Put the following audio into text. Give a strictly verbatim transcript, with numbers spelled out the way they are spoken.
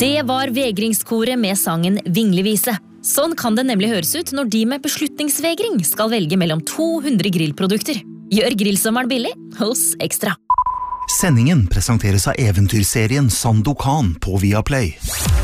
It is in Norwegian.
Det var vegringskoret med sangen Vinglevise. Sånn kan det nemlig høres ut når de med beslutningsvegring skal velge mellom to hundre grillprodukter. Gjør grillsommeren billig hos Ekstra. Sendingen presenteres av eventyrserien Sandokan på Viaplay.